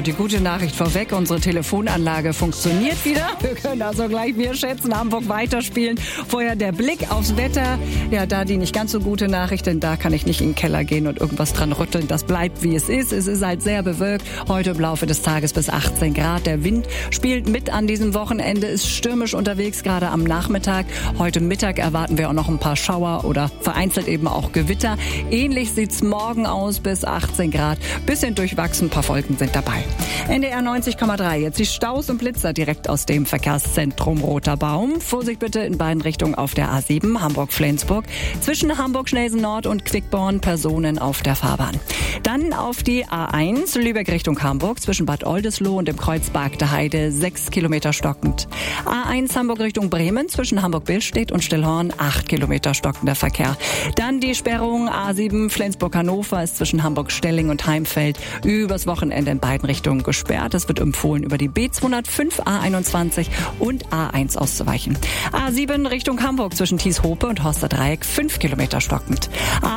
die gute Nachricht vorweg, unsere Telefonanlage funktioniert wieder. Wir können also gleich Wir schätzen Hamburg weiterspielen. Vorher der Blick aufs Wetter. Ja, da die nicht ganz so gute Nachricht, denn da kann ich nicht in den Keller gehen und irgendwas dran rütteln. Das bleibt, wie es ist. Es ist halt sehr bewölkt. Heute im Laufe des Tages bis 18 Grad. Der Wind spielt mit an diesem Wochenende, ist stürmisch unterwegs, gerade am Nachmittag. Heute Mittag erwarten wir auch noch ein paar Schauer oder vereinzelt eben auch Gewitter. Ähnlich sieht's morgen aus, bis 18 Grad. Bisschen durchwachsen, ein paar Wolken sind dabei. NDR 90,3. Jetzt die Staus und Blitzer direkt aus dem Verkehrszentrum Roter Baum. Vorsicht bitte in beiden Richtungen auf der A7 Hamburg-Flensburg. Zwischen Hamburg-Schnelsen-Nord und Quickborn Personen auf der Fahrbahn. Dann auf die A1 Lübeck Richtung Hamburg zwischen Bad Oldesloe und dem Kreuz Bargte Heide 6 Kilometer stockend. A1 Hamburg Richtung Bremen zwischen Hamburg-Billstedt und Stillhorn 8 Kilometer stockender Verkehr. Dann die Sperrung A7 Flensburg-Hannover ist zwischen Hamburg-Stelling und Heimfeld übers Wochenende in beiden Richtungen gesperrt. Es wird empfohlen, über die B205, A21 und A1 auszuweichen. A7 Richtung Hamburg zwischen Thieshope und Horster Dreieck 5 Kilometer stockend.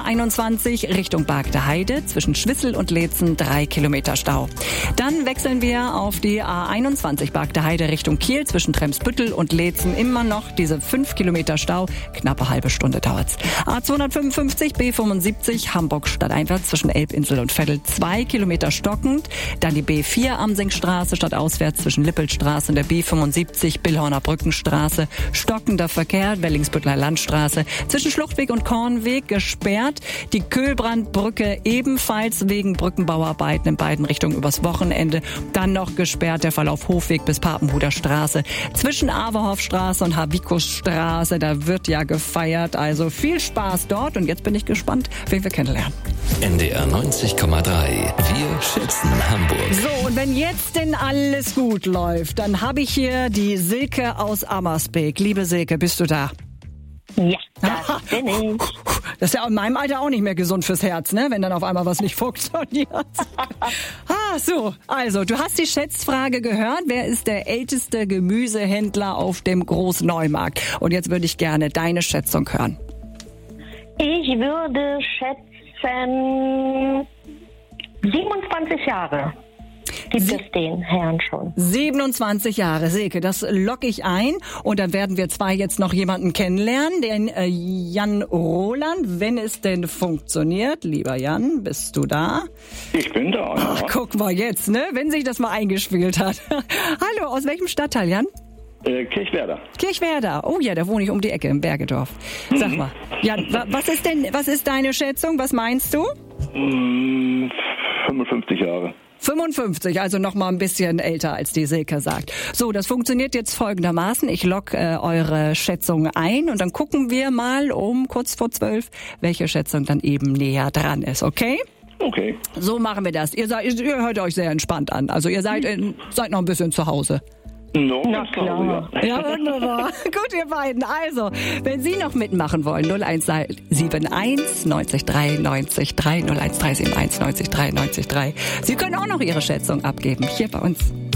A21 Richtung Bargte Heide zwischen Schwissel und Leetzen 3 Kilometer Stau. Dann wechseln wir auf die A21 Bargte Heide Richtung Kiel zwischen Tremsbüttel und Leetzen. Immer noch diese 5 Kilometer Stau. Knappe halbe Stunde dauert's. A255 B75 Hamburg stadteinwärts zwischen Elbinsel und Veddel 2 Kilometer stockend. Dann die B4 Amsingstraße stadtauswärts zwischen Lippelstraße und der B75 Billhorner Brückenstraße. Stockender Verkehr, Wellingsbüttler Landstraße zwischen Schluchtweg und Kornweg gesperrt. Die Köhlbrandbrücke ebenfalls wegen Brückenbauarbeiten in beiden Richtungen übers Wochenende. Dann noch gesperrt der Verlauf Hofweg bis Papenhuder Straße zwischen Averhoffstraße und Habikusstraße. Da wird ja gefeiert, also viel Spaß dort. Und jetzt bin ich gespannt, wen wir kennenlernen. NDR 90,3. Wir schätzen Hamburg. So, und wenn jetzt denn alles gut läuft, dann habe ich hier die Silke aus Ammersbeek. Liebe Silke, bist du da? Ja, das bin ich. Das ist ja in meinem Alter auch nicht mehr gesund fürs Herz, ne? Wenn dann auf einmal was nicht funktioniert. So, also, du hast die Schätzfrage gehört. Wer ist der älteste Gemüsehändler auf dem Großneumarkt? Und jetzt würde ich gerne deine Schätzung hören. Ich würde schätzen 27 Jahre. Gibt es den Herrn schon? 27 Jahre, Silke, das logge ich ein. Und dann werden wir zwei jetzt noch jemanden kennenlernen, den Jan Roland, wenn es denn funktioniert. Lieber Jan, bist du da? Ich bin da. Ja. Ach, guck mal jetzt, ne? Wenn sich das mal eingespielt hat. Hallo, aus welchem Stadtteil, Jan? Kirchwerder. Kirchwerder. Oh ja, da wohne ich um die Ecke im Bergedorf. Sag mal, Jan, was ist deine Schätzung? Was meinst du? 55 Jahre. 55, also noch mal ein bisschen älter, als die Silke sagt. So, das funktioniert jetzt folgendermaßen. Ich logge eure Schätzung ein und dann gucken wir mal um kurz vor 12, welche Schätzung dann eben näher dran ist, okay? Okay. So machen wir das. Ihr hört euch sehr entspannt an. Also ihr seid noch ein bisschen zu Hause. No, Na klar. Ja, wunderbar. Gut, ihr beiden. Also, wenn Sie noch mitmachen wollen, 0171 90 3 90 3 01371 90 3 90 3. Sie können auch noch Ihre Schätzung abgeben, hier bei uns.